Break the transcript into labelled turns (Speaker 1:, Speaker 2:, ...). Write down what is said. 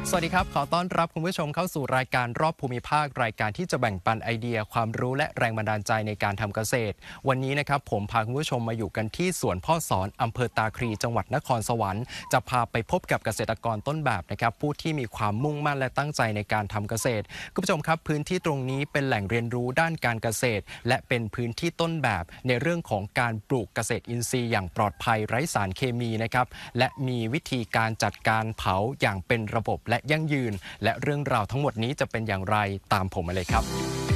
Speaker 1: สวัสดีครับขอต้อนรับคุณผู้ชมเข้าสู่รายการรอบภูมิภาครายการที่จะแบ่งปันไอเดียความรู้และแรงบันดาลใจในการทำเกษตรวันนี้นะครับผมพาคุณผู้ชมมาอยู่กันที่สวนพ่อสอนอำเภอตาคลีจังหวัดนครสวรรค์จะพาไปพบกับเกษตรกรต้นแบบนะครับผู้ที่มีความมุ่งมั่นและตั้งใจในการทำเกษตรคุณผู้ชมครับพื้นที่ตรงนี้เป็นแหล่งเรียนรู้ด้านการเกษตรและเป็นพื้นที่ต้นแบบในเรื่องของการปลูกเกษตรอินทรีย์อย่างปลอดภัยไร้สารเคมีนะครับและมีวิธีการจัดการเผาอย่างเป็นระบบและยั่งยืนและเรื่องราวทั้งหมดนี้จะเป็นอย่างไรตามผมมาเลยครับ